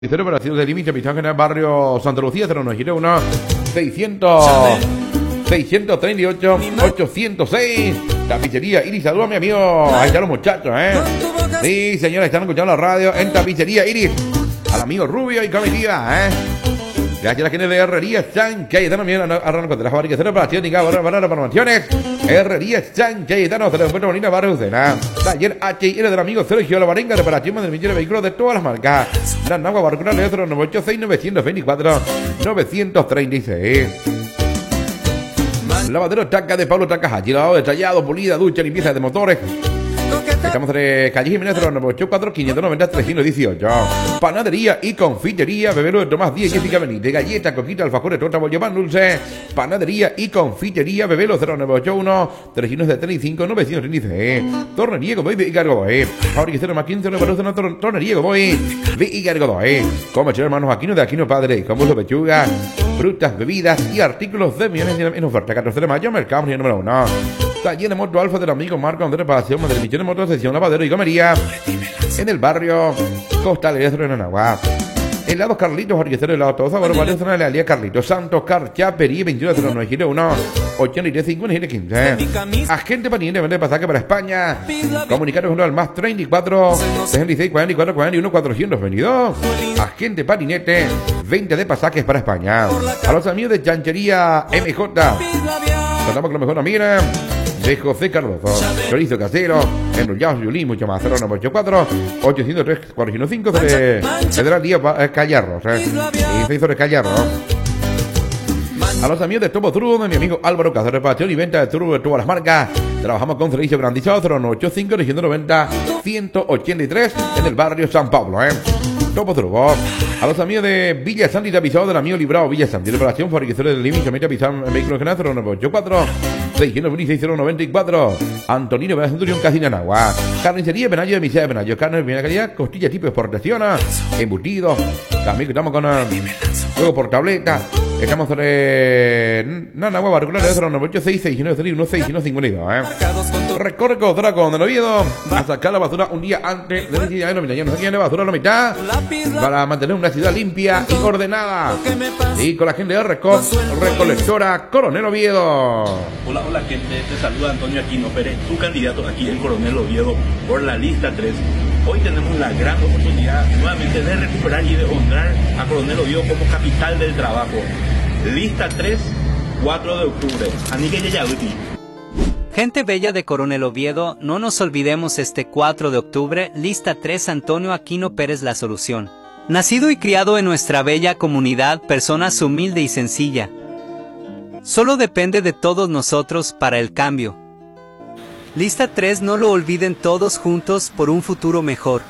Cero operación de límite, Pistón General Barrio Santa Lucía, 091 600 638 806. Tapicería Iris, saludos a mi amigo. Ahí están los muchachos, Sí, señores, están escuchando la radio en Tapicería Iris. Al amigo Rubio y comitiva, Gracias a la gente de Herrería San Cayetano. Miren, arranco de las fábricas de operación técnica, para formaciones. Herrería San Cayetano, se le encuentra Molina Barrio Ucena. Taller HIR del amigo Sergio Lavarenga, reparación del millón de vehículos de todas las marcas. Nanagua Barcuna, Leotro, 986 924 936. Lavadero Taca de Pablo Tacaja, lavado detallado, pulida, ducha, limpieza de motores. Estamos en calle Jiménez, 984 590 318. Panadería y confitería, Bebelo de Tomás Díaz y Jessica Benítez. Galleta, coquita, alfajores, torta, bollo, pan dulce. Panadería y confitería, Bebelo 0981 335 936. Tornería Godoy de Igargodoy. Fábrica 0 más 15 Tornería Godoy de Igargodoy. Comercial Hermanos Aquino de Aquino Padre. Combusto pechuga, frutas, bebidas y artículos de millones en oferta. 14 de mayo, Mercado número 1. Taller de Moto Alfa del amigo Marco Andrés Reparación, del millón de motos, sesión lavadero y comería en el barrio Costa de Nanagua. Helados Carlitos, Jorgecero helado todo sabor, varios zonas de la Alía Carlitos, Santos, Carchapería, 2109 8350 Agente Paniente, vende pasaje para España. Comunicaros junto al más 34 66 44 41 422. Agente Patinete, 20 de pasajes para España. A los amigos de Chanchería MJ, contamos con lo mejor, mira, de José Cardozo, chorizo casero, enrollados, violín, mucho más. 0984 803 405 Federal Día Callarros, y 6 horas Callarros. A los amigos de Turbo Turbo, de mi amigo Álvaro Cáceres, reparación y venta de turbo de todas las marcas. Trabajamos con servicio garantizado, 0985 990 183 en el barrio San Pablo, Turbo Turbo. A los amigos de Villa Santi, avisado del amigo Librado Villa Santi, reparación, fabricación de límite, mete avisado en vehículos general, 0984 626 094. Antonino Benazenturión, Casinanagua. Carnicería Benayo de Misea de Benayo. Carne de primera calidad, costilla tipo exportación, embutidos. También estamos con juego por tableta. Estamos sobre Nanagua Barcuna, 0986 693 1652. Recorre Codra con el Oviedo a sacar la basura un día antes de la ciudad de la mitad. Ya no se la basura a la mitad para mantener una ciudad limpia y ordenada. Y con la gente de Recolectora Coronel Oviedo. Hola gente, te saluda Antonio Aquino Pérez, tu candidato aquí en Coronel Oviedo por la lista 3. Hoy tenemos la gran oportunidad nuevamente de recuperar y de honrar a Coronel Oviedo como capital del trabajo. Lista 3, 4 de octubre. Anique Yayabuti. Gente bella de Coronel Oviedo, no nos olvidemos este 4 de octubre, lista 3, Antonio Aquino Pérez, la solución. Nacido y criado en nuestra bella comunidad, persona humilde y sencilla. Solo depende de todos nosotros para el cambio. Lista 3, no lo olviden, todos juntos por un futuro mejor.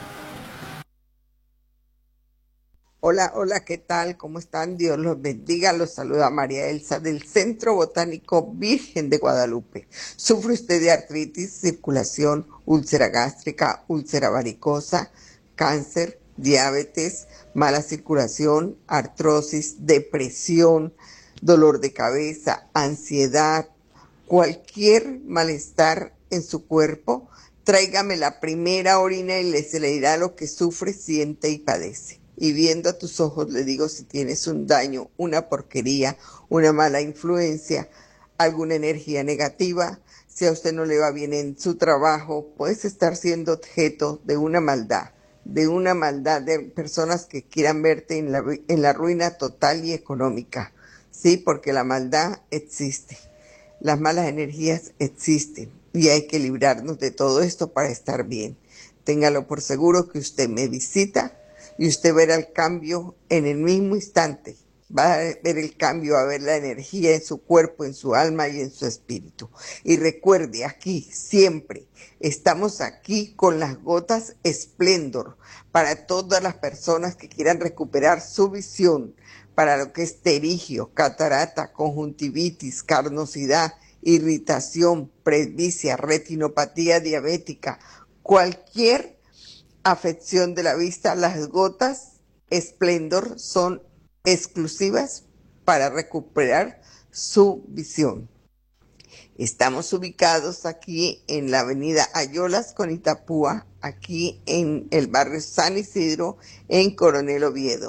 Hola, ¿qué tal? ¿Cómo están? Dios los bendiga. Los saluda María Elsa del Centro Botánico Virgen de Guadalupe. ¿Sufre usted de artritis, circulación, úlcera gástrica, úlcera varicosa, cáncer, diabetes, mala circulación, artrosis, depresión, dolor de cabeza, ansiedad, cualquier malestar en su cuerpo? Tráigame la primera orina y se le dirá lo que sufre, siente y padece. Y viendo a tus ojos le digo si tienes un daño, una porquería, una mala influencia, alguna energía negativa. Si a usted no le va bien en su trabajo, puedes estar siendo objeto de una maldad de personas que quieran verte en la ruina total y económica. Sí, porque la maldad existe, las malas energías existen y hay que librarnos de todo esto para estar bien. Téngalo por seguro que usted me visita y usted verá el cambio en el mismo instante. Va a ver el cambio, va a ver la energía en su cuerpo, en su alma y en su espíritu. Y recuerde, aquí siempre estamos aquí con las gotas Splendor para todas las personas que quieran recuperar su visión, para lo que es pterigio, catarata, conjuntivitis, carnosidad, irritación, presbicia, retinopatía diabética, cualquier afección de la vista. Las gotas Splendor son exclusivas para recuperar su visión. Estamos ubicados aquí en la avenida Ayolas con Itapúa, aquí en el barrio San Isidro, en Coronel Oviedo.